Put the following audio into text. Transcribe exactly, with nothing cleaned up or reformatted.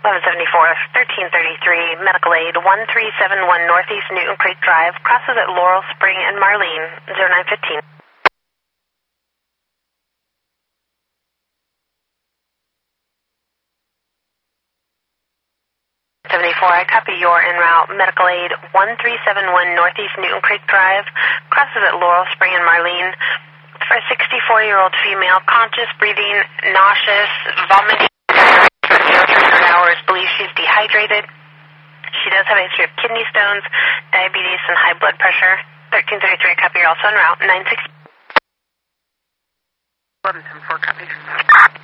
eleven seventy-four, thirteen thirty-three, medical aid, one three seven one Northeast Newton Creek Drive, crosses at Laurel Spring and Marlene, zero nine fifteen. seventy-four, I copy your en route, medical aid, one three seven one Northeast Newton Creek Drive, crosses at Laurel Spring and Marlene, for a sixty-four-year-old female, conscious, breathing, nauseous, vomiting, for three hundred hours, believes she's dehydrated. She does have a history of kidney stones, diabetes, and high blood pressure. thirteen thirty-three, copy, you're also en route, nine six. eleven seventy-four, copy.